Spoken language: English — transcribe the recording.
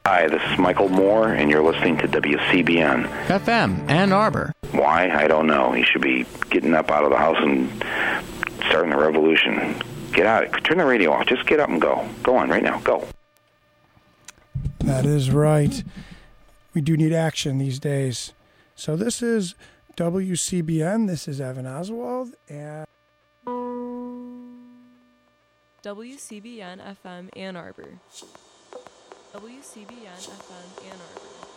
Hi, this is Michael Moore, and you're listening to WCBN. FM, Ann Arbor. Why? I don't know. He should be getting up out of the house and starting the revolution. Get out. Turn the radio off. Just get up and go. Go on right now. Go. That is right. We do need action these days. So this is WCBN. This is Evan Oswald. And WCBN FM Ann Arbor. WCBN FM Ann Arbor.